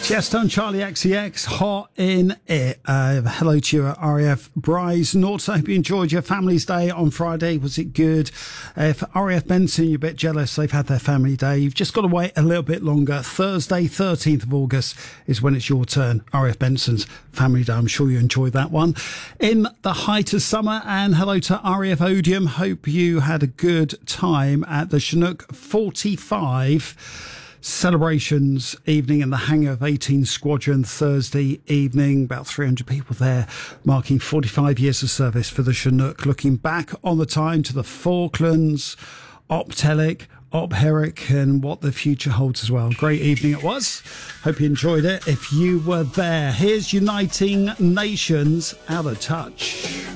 Cheston, Charlie XCX, hot in it. Hello to you at RAF Bryce North. I hope you enjoyed your family's day on Friday. Was it good? For RAF Benson, you're a bit jealous. They've had their family day. You've just got to wait a little bit longer. Thursday, 13th of August is when it's your turn. RAF Benson's family day. I'm sure you enjoyed that one. In the height of summer, and hello to RAF Odium. Hope you had a good time at the Chinook 45 celebrations evening in the hangar of 18 Squadron Thursday evening. About 300 people there, marking 45 years of service for the Chinook, looking back on the time to the Falklands, Op Telic, Op Herrick, and what the future holds as well. Great evening it was. Hope you enjoyed it if you were there. Here's Uniting Nations, Out of Touch.